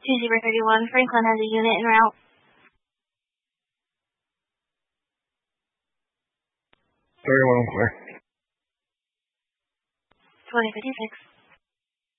2-0-31, Franklin has a unit en route. Very well, clear. 2056.